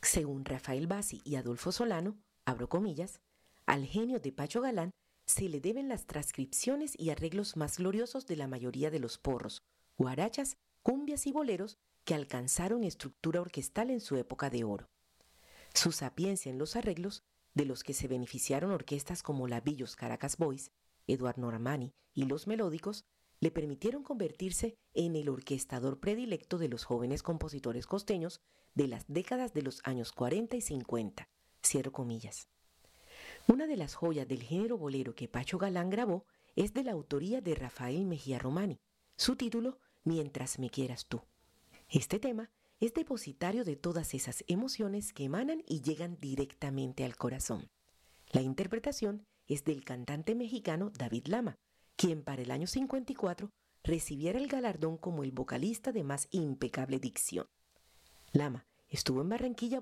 Según Rafael Bassi y Adolfo Solano, abro comillas, al genio de Pacho Galán se le deben las transcripciones y arreglos más gloriosos de la mayoría de los porros, guarachas, cumbias y boleros que alcanzaron estructura orquestal en su época de oro. Su sapiencia en los arreglos, de los que se beneficiaron orquestas como la Billos Caracas Boys, Eduardo Normani y Los Melódicos, le permitieron convertirse en el orquestador predilecto de los jóvenes compositores costeños de las décadas de los años 40 y 50. Cierro comillas. Una de las joyas del género bolero que Pacho Galán grabó es de la autoría de Rafael Mejía Romani. Su título, Mientras me quieras tú. Este tema es depositario de todas esas emociones que emanan y llegan directamente al corazón. La interpretación es del cantante mexicano David Lama, quien para el año 54 recibiera el galardón como el vocalista de más impecable dicción. Lama estuvo en Barranquilla